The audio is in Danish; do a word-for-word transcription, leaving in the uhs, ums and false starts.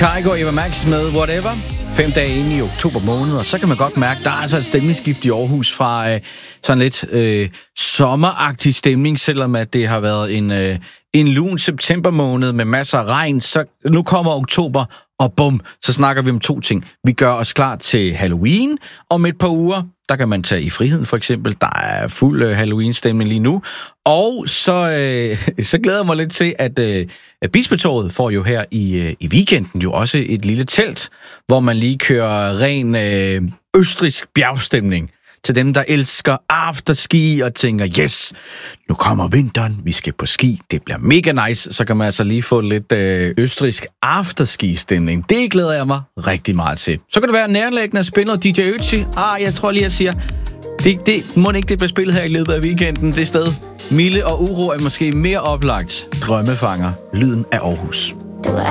Kygo og Eva Max med Whatever. Fem dage inde i oktober måned, og så kan man godt mærke, der er altså et stemningsskift i Aarhus fra øh, sådan lidt øh, sommeragtig stemning, selvom at det har været en, øh, en lun september måned med masser af regn. Så nu kommer oktober, og bum, så snakker vi om to ting. Vi gør os klar til Halloween om et par uger. Der kan man tage i Friheden for eksempel. Der er fuld øh, Halloween-stemning lige nu. Og så, øh, så glæder jeg mig lidt til, at, øh, at Bispetorvet får jo her i, øh, i weekenden jo også et lille telt, hvor man lige kører ren øh, østrigsk bjergstemning til dem, der elsker afterski og tænker, yes, nu kommer vinteren, vi skal på ski, det bliver mega nice. Så kan man altså lige få lidt øh, østrigsk afterski-stemning. Det glæder jeg mig rigtig meget til. Så kan det være nærlæggende at spille D J Ötzi. Ah, jeg tror lige, jeg siger, det, det må ikke det blive spillet her i løbet af weekenden. Det sted, Mille og Uro er måske mere oplagt. Drømmefanger, lyden af Aarhus. Du er